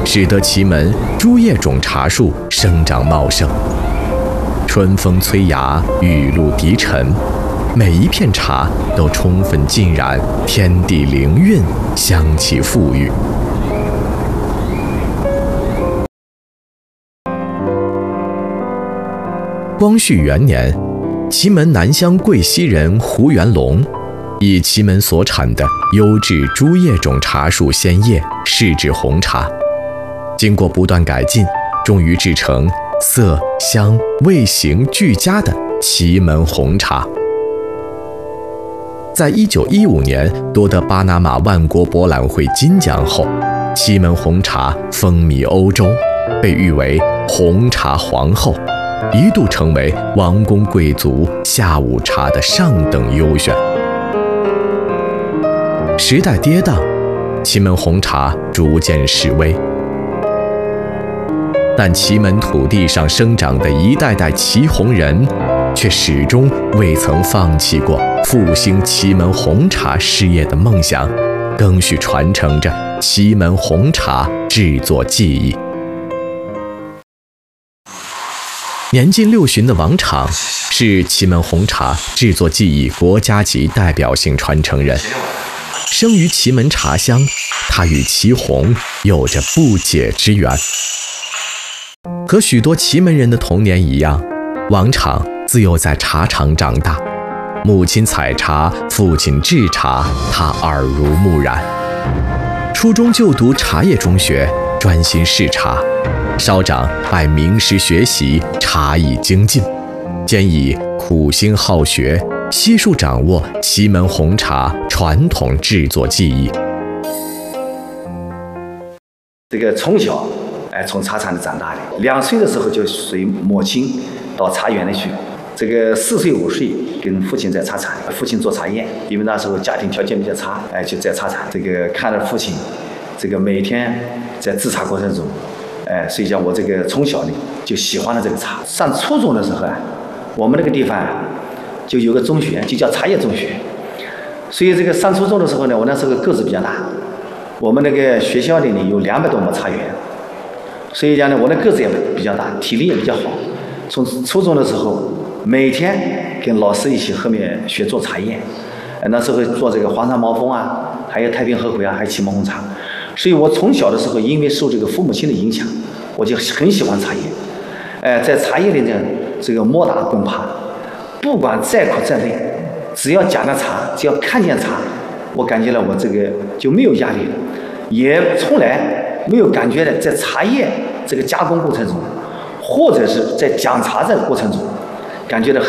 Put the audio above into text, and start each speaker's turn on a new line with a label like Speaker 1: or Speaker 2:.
Speaker 1: 使得祁门朱叶种茶树生长茂盛。春风催芽，雨露滴沉，每一片茶都充分浸染天地灵韵，香气馥郁。光绪元年，祁门南乡贵溪人胡元龙以祁门所产的优质朱叶种茶树鲜叶试制红茶，经过不断改进，终于制成色香味形俱佳的祁门红茶。在1915年夺得巴拿马万国博览会金奖后，祁门红茶风靡欧洲，被誉为红茶皇后，一度成为王公贵族下午茶的上等优选。时代跌宕，祁门红茶逐渐式微，但祁门土地上生长的一代代祁红人，却始终未曾放弃过复兴祁门红茶事业的梦想，更续传承着祁门红茶制作技艺。年近60的王昶是祁门红茶制作技艺国家级代表性传承人。生于祁门茶乡，他与祁红有着不解之缘。和许多祁门人的童年一样，王昶自幼在茶厂长大，母亲采茶，父亲制茶，他耳濡目染。初中就读茶叶中学，专心试茶。稍长拜名师学习，茶艺精进，兼以苦心好学，悉数掌握祁门红茶传统制作技艺。
Speaker 2: 这个从小从茶厂里长大的，2岁的时候就随母亲到茶园里去。这个4岁5岁跟父亲在茶厂里，父亲做茶叶，因为那时候家庭条件比较差，就在茶厂。这个看着父亲，这个每天在制茶过程中，所以讲我这个从小呢就喜欢了这个茶。上初中的时候我们那个地方就有个中学，就叫茶叶中学。所以这个上初中的时候呢，我那时候个子比较大，我们那个学校里呢有200多亩茶园，所以讲呢我的个子也比较大，体力也比较好。从初中的时候，每天跟老师一起后面学做茶叶，那时候做这个黄山毛峰还有太平和回还有祁门红茶。所以我从小的时候，因为受这个父母亲的影响，我就很喜欢茶叶。在茶叶里呢，这个摸打滚爬，不管再苦再累，只要讲到茶，只要看见茶，我感觉了我这个就没有压力了，也从来没有感觉的在茶叶这个加工过程中，或者是在讲茶这个过程中，感觉到